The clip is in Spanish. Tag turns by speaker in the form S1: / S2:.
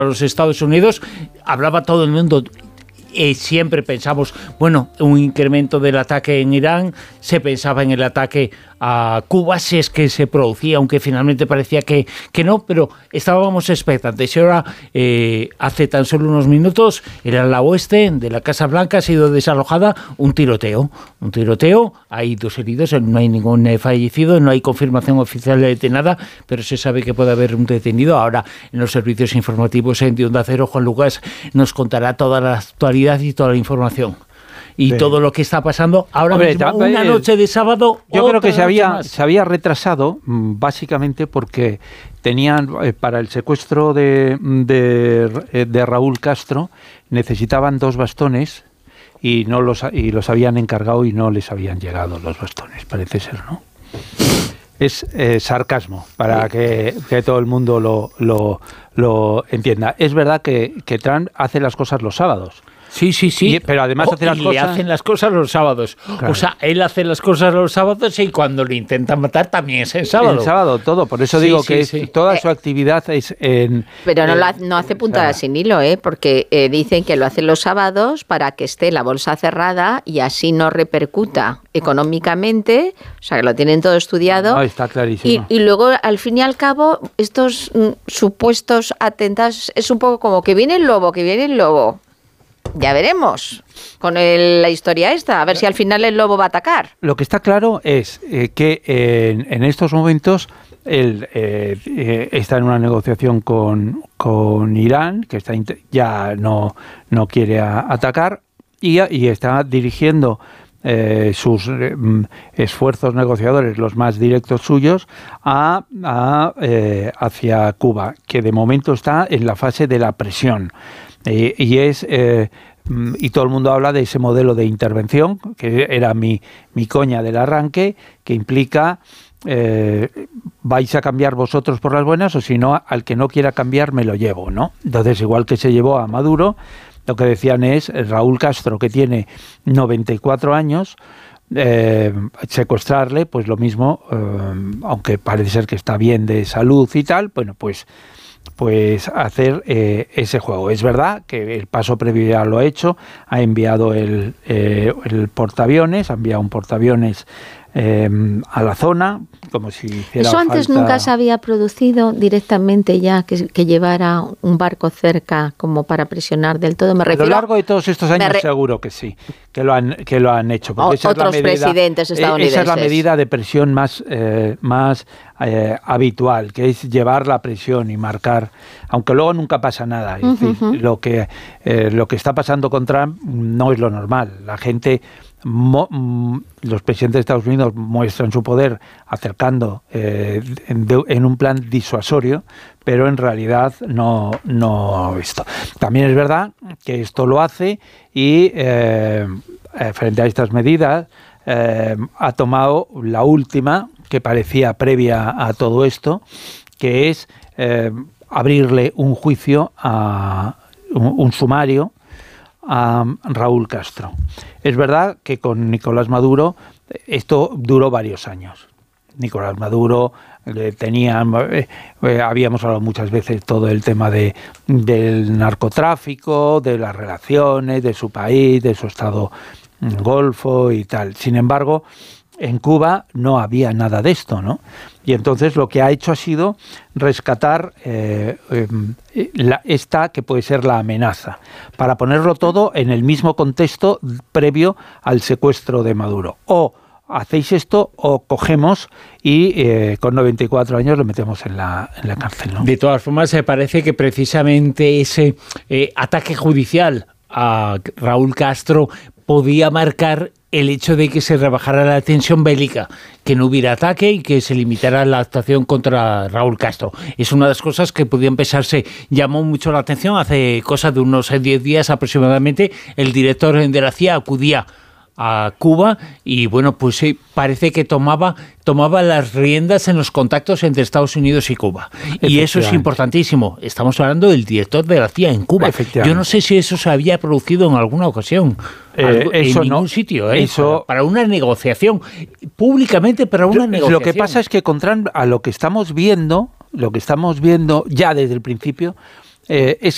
S1: los Estados Unidos, hablaba todo el mundo. Siempre pensamos, bueno, un incremento del ataque en Irán, se pensaba en el ataque a Cuba, si es que se producía, aunque finalmente parecía que no, pero estábamos expectantes. Y ahora, hace tan solo unos minutos, en el ala oeste de la Casa Blanca ha sido desalojada un tiroteo, hay 2 heridos, no hay ningún fallecido, no hay confirmación oficial de nada, pero se sabe que puede haber un detenido. Ahora, en los servicios informativos de Onda Cero, Juan Lucas nos contará toda la actualidad y toda la información. Y todo lo que está pasando ahora mismo, una noche de sábado.
S2: Yo creo que se había retrasado básicamente porque tenían para el secuestro de Raúl Castro necesitaban 2 bastones y los habían encargado y no les habían llegado los bastones, parece ser, ¿no? Es sarcasmo para que todo el mundo lo entienda. Es verdad que Trump hace las cosas los sábados.
S1: Sí.
S2: Pero además
S1: le hacen las cosas los sábados.
S2: Claro.
S1: O sea, él hace las cosas los sábados y cuando le intentan matar también es el sábado.
S2: El sábado todo, por eso digo que toda su actividad es en...
S3: Pero no hace puntada sin hilo, porque dicen que lo hacen los sábados para que esté la bolsa cerrada y así no repercuta económicamente, o sea, que lo tienen todo estudiado.
S2: No, está clarísimo.
S3: Y luego, al fin y al cabo, estos supuestos atentados es un poco como que viene el lobo. Ya veremos con la historia esta, a ver si al final el lobo va a atacar.
S2: Lo que está claro es que en estos momentos él está en una negociación con Irán, que ya no quiere atacar, y está dirigiendo sus esfuerzos negociadores, los más directos suyos, hacia Cuba, que de momento está en la fase de la presión. Y todo el mundo habla de ese modelo de intervención, que era mi coña del arranque, que implica vais a cambiar vosotros por las buenas, o si no, al que no quiera cambiar me lo llevo, ¿no? Entonces, igual que se llevó a Maduro, lo que decían es Raúl Castro, que tiene 94 años, secuestrarle, pues lo mismo, aunque parece ser que está bien de salud y tal, bueno, pues hacer ese juego. Es verdad que el paso previo ya lo ha hecho, ha enviado el portaaviones, ha enviado un portaaviones a la zona, como si hiciera
S3: ¿Eso antes
S2: falta...
S3: nunca se había producido directamente ya, que llevara un barco cerca como para presionar del todo? Me refiero,
S2: a lo largo de todos estos años seguro que sí, que lo han hecho. Porque esa
S3: otros
S2: es la medida,
S3: presidentes estadounidenses.
S2: Esa es la medida de presión más habitual, que es llevar la presión y marcar, aunque luego nunca pasa nada. Es decir, lo que está pasando con Trump no es lo normal. La gente... los presidentes de Estados Unidos muestran su poder acercando en un plan disuasorio, pero en realidad no esto. También es verdad que esto lo hace y frente a estas medidas ha tomado la última, que parecía previa a todo esto, que es abrirle un juicio, un sumario a Raúl Castro. Es verdad que con Nicolás Maduro esto duró varios años. Nicolás Maduro habíamos hablado muchas veces todo el tema del narcotráfico, de las relaciones, de su país, de su estado golfo y tal. Sin embargo, en Cuba no había nada de esto, ¿no? Y entonces lo que ha hecho ha sido rescatar esta que puede ser la amenaza, para ponerlo todo en el mismo contexto previo al secuestro de Maduro. O hacéis esto o cogemos y con 94 años lo metemos en la cárcel, ¿no?
S1: De todas formas, se parece que precisamente ese ataque judicial a Raúl Castro podía marcar el hecho de que se rebajara la tensión bélica, que no hubiera ataque y que se limitara la actuación contra Raúl Castro. Es una de las cosas que podían pensarse. Llamó mucho la atención hace cosa de unos 10 días aproximadamente. El director de la CIA acudía a Cuba y bueno, pues sí, parece que tomaba las riendas en los contactos entre Estados Unidos y Cuba. Y eso es importantísimo. Estamos hablando del director de la CIA en Cuba. Yo no sé si eso se había producido en alguna ocasión. En ningún sitio, para una negociación, públicamente para una negociación.
S2: Lo que pasa es que con Trump, a lo que estamos viendo ya desde el principio, es